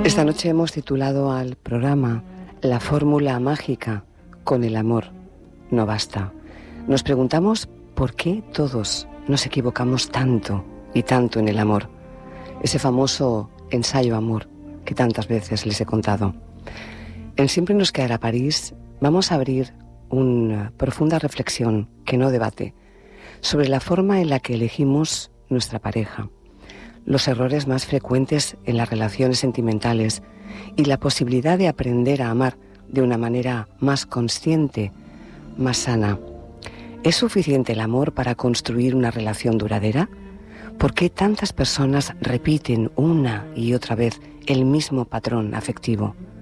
Esta noche hemos titulado al programa La fórmula mágica, con el amor no basta. Nos preguntamos por qué todos nos equivocamos tanto y tanto en el amor. Ese famoso ensayo amor que tantas veces les he contado. En Siempre nos quedará París vamos a abrir una profunda reflexión que no debate sobre la forma en la que elegimos nuestra pareja, los errores más frecuentes en las relaciones sentimentales y la posibilidad de aprender a amar de una manera más consciente, más sana. ¿Es suficiente el amor para construir una relación duradera? ¿Por qué tantas personas repiten una y otra vez el mismo patrón afectivo?